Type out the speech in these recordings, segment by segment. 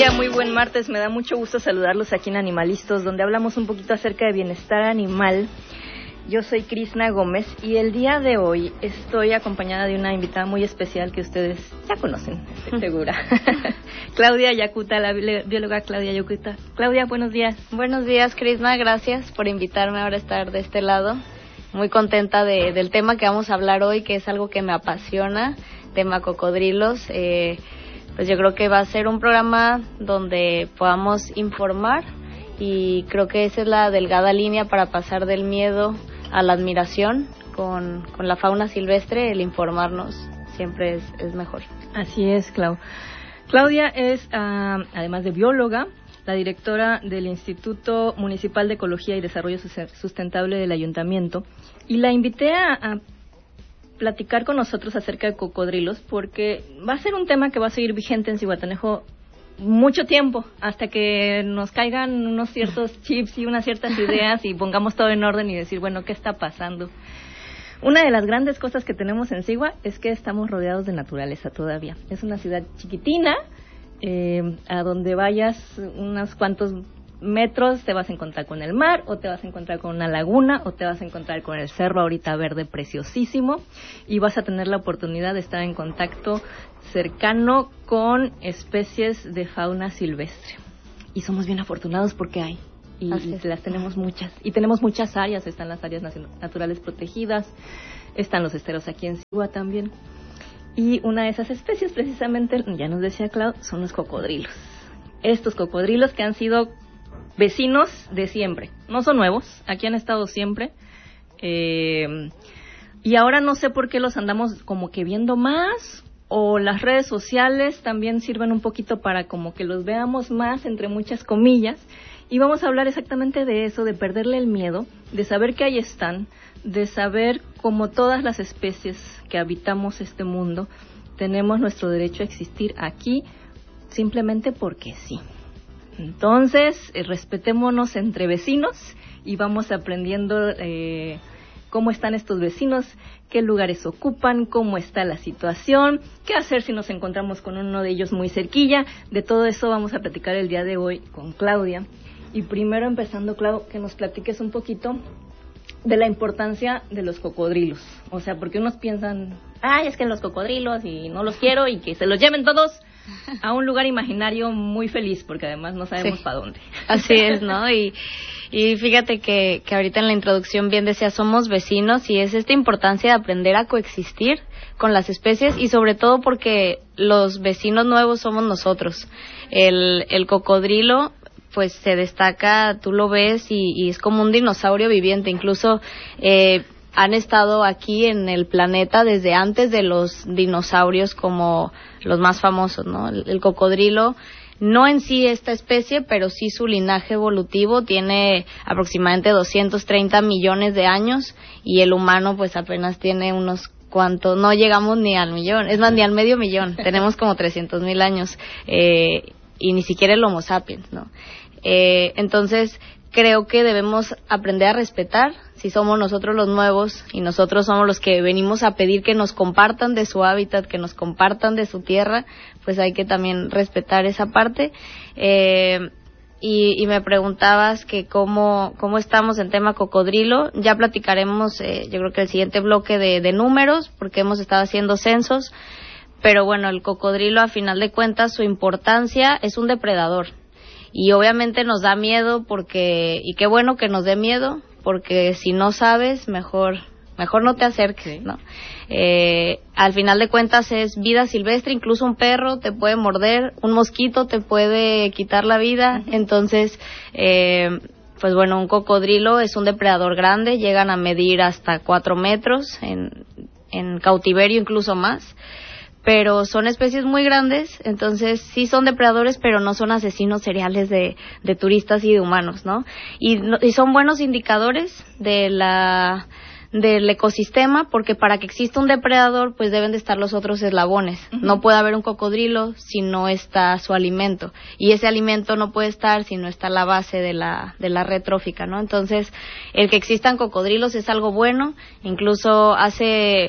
Hola, muy buen martes. Me da mucho gusto saludarlos aquí en Animalistos, donde hablamos un poquito acerca de bienestar animal. Yo soy Krishna Gómez y el día de hoy estoy acompañada de una invitada muy especial que ustedes ya conocen, estoy segura. Claudia Yacuta, la bióloga Claudia Yacuta. Claudia, buenos días. Buenos días, Krishna. Gracias por invitarme ahora a estar de este lado. Muy contenta del tema que vamos a hablar hoy, que es algo que me apasiona, tema cocodrilos. Pues yo creo que va a ser un programa donde podamos informar y creo que esa es la delgada línea para pasar del miedo a la admiración con la fauna silvestre. El informarnos siempre es mejor. Así es, Clau. Claudia es, además de bióloga, la directora del Instituto Municipal de Ecología y Desarrollo Sustentable del Ayuntamiento, y la invité a platicar con nosotros acerca de cocodrilos porque va a ser un tema que va a seguir vigente en Zihuatanejo mucho tiempo, hasta que nos caigan unos ciertos chips y unas ciertas ideas y pongamos todo en orden y decir, bueno, ¿qué está pasando? Una de las grandes cosas que tenemos en Zihua es que estamos rodeados de naturaleza todavía. Es una ciudad chiquitina, a donde vayas unos cuantos metros te vas a encontrar con el mar, o te vas a encontrar con una laguna, o te vas a encontrar con el cerro ahorita verde preciosísimo, y vas a tener la oportunidad de estar en contacto cercano con especies de fauna silvestre. Y somos bien afortunados porque hay, y las tenemos muchas, y tenemos muchas áreas. Están las áreas naturales protegidas, están los esteros aquí en Zihua también, y una de esas especies precisamente, ya nos decía Clau, son los cocodrilos. Estos cocodrilos que han sido vecinos de siempre, no son nuevos, aquí han estado siempre, y ahora no sé por qué los andamos como que viendo más, o las redes sociales también sirven un poquito para como que los veamos más, entre muchas comillas, y vamos a hablar exactamente de eso, de perderle el miedo, de saber que ahí están, de saber como todas las especies que habitamos este mundo, tenemos nuestro derecho a existir aquí simplemente porque sí. Entonces, respetémonos entre vecinos y vamos aprendiendo cómo están estos vecinos, qué lugares ocupan, cómo está la situación, qué hacer si nos encontramos con uno de ellos muy cerquilla. De todo eso vamos a platicar el día de hoy con Claudia. Y primero empezando, Clau, que nos platiques un poquito de la importancia de los cocodrilos. O sea, porque unos piensan, ay, es que los cocodrilos y no los quiero y que se los lleven todos a un lugar imaginario muy feliz, porque además no sabemos para dónde. Así es, ¿no? Y fíjate que ahorita en la introducción bien decía, somos vecinos, y es esta importancia de aprender a coexistir con las especies, y sobre todo porque los vecinos nuevos somos nosotros. El cocodrilo pues se destaca, tú lo ves y es como un dinosaurio viviente. Incluso han estado aquí en el planeta desde antes de los dinosaurios, como los más famosos, ¿no? El cocodrilo, no en sí esta especie, pero sí su linaje evolutivo tiene aproximadamente 230 millones de años, y el humano pues apenas tiene unos cuantos, no llegamos ni al millón, es más, ni al medio millón, tenemos como 300,000 años, y ni siquiera el Homo sapiens, ¿no? Entonces, creo que debemos aprender a respetar. Si somos nosotros los nuevos y nosotros somos los que venimos a pedir que nos compartan de su hábitat, que nos compartan de su tierra, pues hay que también respetar esa parte. Y me preguntabas que cómo estamos en tema cocodrilo. Ya platicaremos, yo creo que el siguiente bloque de números, porque hemos estado haciendo censos. Pero bueno, el cocodrilo, a final de cuentas, su importancia es un depredador. Y obviamente nos da miedo y qué bueno que nos dé miedo, porque si no sabes, mejor no te acerques, ¿no? Al final de cuentas es vida silvestre, incluso un perro te puede morder, un mosquito te puede quitar la vida. Entonces, pues bueno, un cocodrilo es un depredador grande, llegan a medir hasta 4 metros, en cautiverio incluso más. Pero son especies muy grandes, entonces sí son depredadores, pero no son asesinos seriales de turistas y de humanos, ¿no? Y son buenos indicadores del ecosistema, porque para que exista un depredador, pues deben de estar los otros eslabones. Uh-huh. No puede haber un cocodrilo si no está su alimento, y ese alimento no puede estar si no está la base de la red trófica, ¿no? Entonces, el que existan cocodrilos es algo bueno. Incluso hace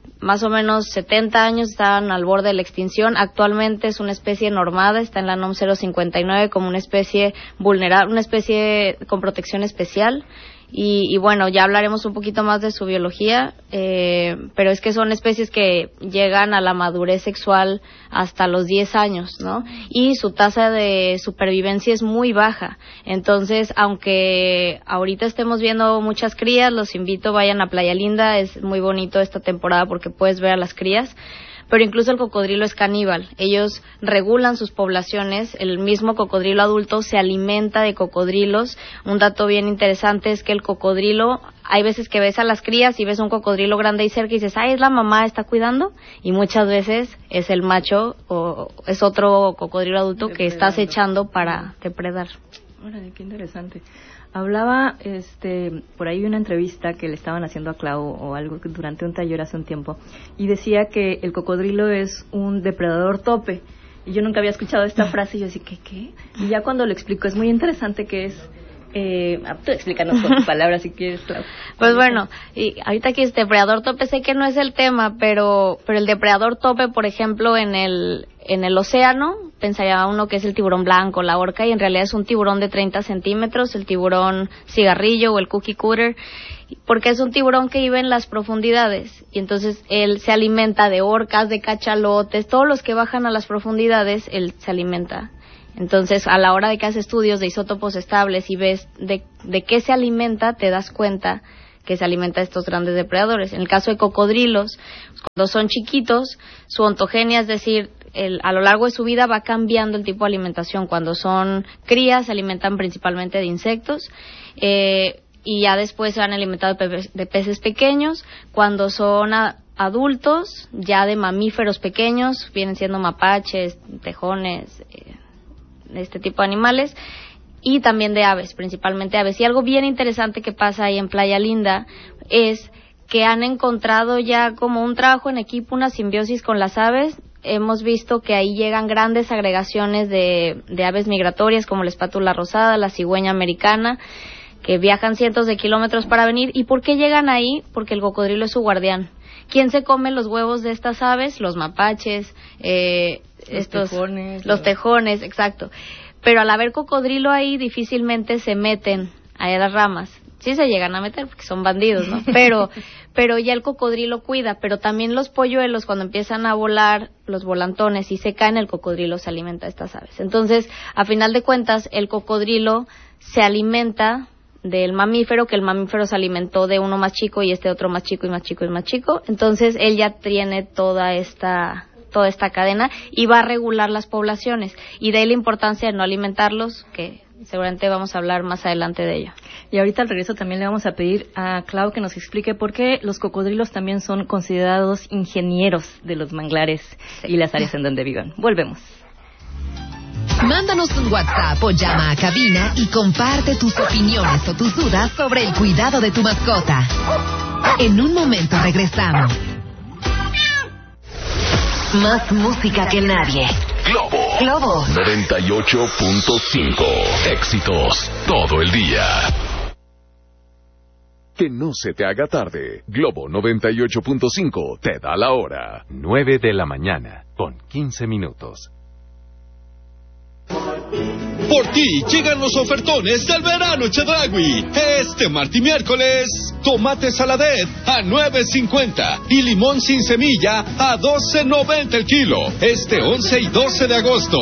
más o menos 70 años estaban al borde de la extinción. Actualmente es una especie normada, está en la NOM 059 como una especie vulnerable, una especie con protección especial. Y bueno, ya hablaremos un poquito más de su biología, pero es que son especies que llegan a la madurez sexual hasta los 10 años, ¿no? Y su tasa de supervivencia es muy baja. Entonces, aunque ahorita estemos viendo muchas crías, los invito, vayan a Playa Linda, es muy bonito esta temporada porque puedes ver a las crías. Pero incluso el cocodrilo es caníbal. Ellos regulan sus poblaciones. El mismo cocodrilo adulto se alimenta de cocodrilos. Un dato bien interesante es que el cocodrilo, hay veces que ves a las crías y ves un cocodrilo grande ahí cerca y dices, es la mamá, está cuidando. Y muchas veces es el macho o es otro cocodrilo adulto que está acechando para depredar. Órale, qué interesante. Hablaba, por ahí una entrevista que le estaban haciendo a Clau o algo durante un taller hace un tiempo, y decía que el cocodrilo es un depredador tope. Y yo nunca había escuchado esta frase y yo decía, ¿qué? Y ya cuando lo explico, es muy interesante que es... tú explícanos con tus palabras si quieres, Clau. Pues bueno, y ahorita que es depredador tope, sé que no es el tema, pero el depredador tope, por ejemplo, en el océano, pensaría uno que es el tiburón blanco, la orca, y en realidad es un tiburón de 30 centímetros, el tiburón cigarrillo o el cookie cutter, porque es un tiburón que vive en las profundidades, y entonces él se alimenta de orcas, de cachalotes, todos los que bajan a las profundidades, él se alimenta. Entonces, a la hora de que haces estudios de isótopos estables y ves de qué se alimenta, te das cuenta que se alimenta de estos grandes depredadores. En el caso de cocodrilos, cuando son chiquitos, su ontogenia, es decir, a lo largo de su vida va cambiando el tipo de alimentación. Cuando son crías, se alimentan principalmente de insectos, y ya después se van alimentando de peces pequeños. Cuando son adultos, ya de mamíferos pequeños, vienen siendo mapaches, tejones, este tipo de animales, y también de aves, principalmente aves. Y algo bien interesante que pasa ahí en Playa Linda es que han encontrado ya como un trabajo en equipo, una simbiosis con las aves. Hemos visto que ahí llegan grandes agregaciones de aves migratorias como la espátula rosada, la cigüeña americana, que viajan cientos de kilómetros para venir. ¿Y por qué llegan ahí? Porque el cocodrilo es su guardián. ¿Quién se come los huevos de estas aves? Los mapaches, los tejones, exacto. Pero al haber cocodrilo ahí, difícilmente se meten a las ramas. Sí se llegan a meter porque son bandidos, ¿no? Pero ya el cocodrilo cuida. Pero también los polluelos, cuando empiezan a volar, los volantones, y se caen, el cocodrilo se alimenta de estas aves. Entonces, a final de cuentas, el cocodrilo se alimenta del mamífero, que el mamífero se alimentó de uno más chico y otro más chico y más chico y más chico. Entonces, él ya tiene toda esta cadena y va a regular las poblaciones. Y de ahí la importancia de no alimentarlos, que seguramente vamos a hablar más adelante de ello. Y ahorita al regreso también le vamos a pedir a Clau que nos explique por qué los cocodrilos también son considerados ingenieros de los manglares y las áreas en donde vivan. Volvemos. Mándanos un WhatsApp o llama a cabina y comparte tus opiniones o tus dudas sobre el cuidado de tu mascota. En un momento regresamos. Más música que nadie. Globo 98.5. Éxitos todo el día. Que no se te haga tarde. Globo 98.5 te da la hora. 9 de la mañana con 15 minutos. Por ti llegan los ofertones del verano Chedraui. Este martes y miércoles, tomate saladet a $9.50 y limón sin semilla a $12.90 el kilo. Este 11 y 12 de agosto.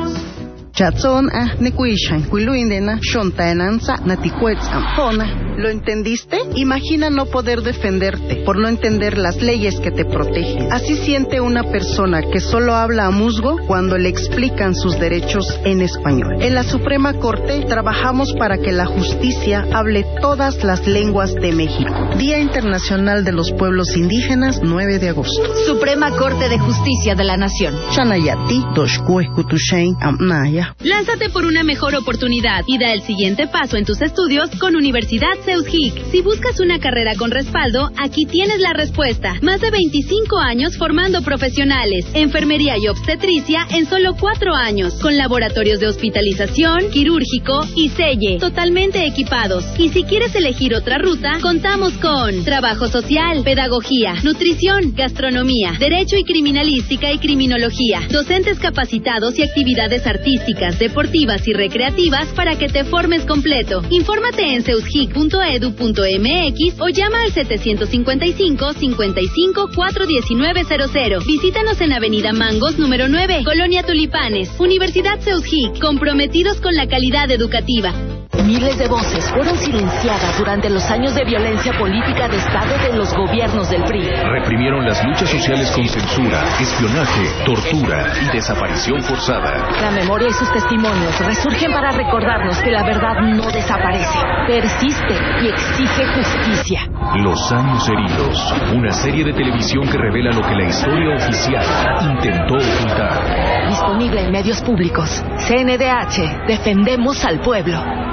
¿Lo entendiste? Imagina no poder defenderte por no entender las leyes que te protegen. Así siente una persona que solo habla a musgo cuando le explican sus derechos en español. En la Suprema Corte trabajamos para que la justicia hable todas las lenguas de México. Día Internacional de los Pueblos Indígenas, 9 de agosto. Suprema Corte de Justicia de la Nación. Chanayati, Toshkueskutushain, Amnaya, sueño. Lánzate por una mejor oportunidad y da el siguiente paso en tus estudios con Universidad CEUSGIC. Si buscas una carrera con respaldo, aquí tienes la respuesta. Más de 25 años formando profesionales. Enfermería y obstetricia en solo 4 años. Con laboratorios de hospitalización, quirúrgico y selle. Totalmente equipados. Y si quieres elegir otra ruta, contamos con trabajo social, pedagogía, nutrición, gastronomía, derecho y criminalística y criminología. Docentes capacitados y actividades artísticas, deportivas y recreativas para que te formes completo. Infórmate en ceusgic.edu.mx o llama al 755-55-41900. Visítanos en Avenida Mangos, número 9, Colonia Tulipanes. Universidad CEUSGIC, comprometidos con la calidad educativa. Miles de voces fueron silenciadas durante los años de violencia política de Estado de los gobiernos del PRI. Reprimieron las luchas sociales con censura, espionaje, tortura y desaparición forzada. La memoria y sus testimonios resurgen para recordarnos que la verdad no desaparece, persiste y exige justicia. Los años heridos, una serie de televisión que revela lo que la historia oficial intentó ocultar. Disponible en medios públicos. CNDH, defendemos al pueblo.